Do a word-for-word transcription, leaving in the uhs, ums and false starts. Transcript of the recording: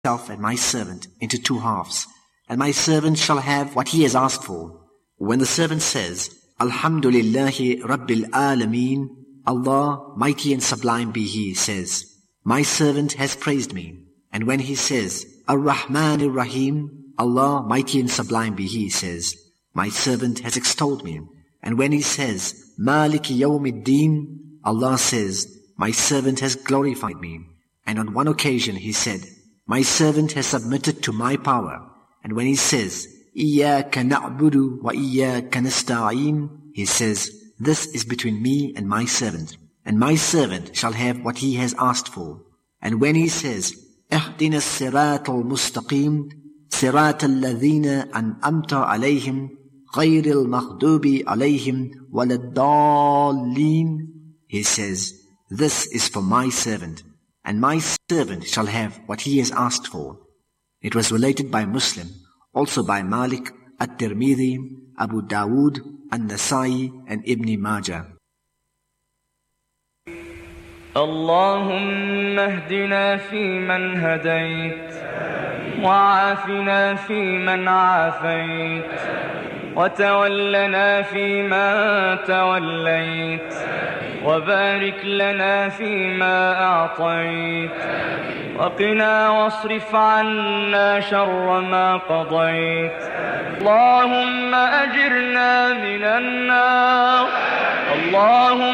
myself and my servant into two halves, and my servant shall have what he has asked for. When the servant says, Alhamdulillahi Rabbil Alameen, Allah, mighty and sublime be He, says, my servant has praised me. And when he says, Ar-Rahman Ar-Rahim, Allah, mighty and sublime be He, says, my servant has extolled me. And when he says, Malik Yawmiddin, Allah says, my servant has glorified me. And on one occasion he said, my servant has submitted to my power. And when he says, Iyaka na'budu wa iyaka nasta'een, he says, this is between me and my servant, and my servant shall have what he has asked for. And when he says, Ihdina as-sirat al-mustaqim, sirat al-ladhina an'amta alayhim, غير المغضوب عليهم ولا الضالين, he says, this is for my servant, and my servant shall have what he has asked for. It was related by Muslim, also by Malik, At-Tirmidhi, Abu Dawood, An-Nasai, and Ibn Majah. اللهم اهدنا فيمن هديت وعافنا فيمن عافيت وتولنا فيما توليت وبارك لنا فيما أعطيت وقنا واصرف عنا شر ما قضيت اللهم أجرنا من النار اللهم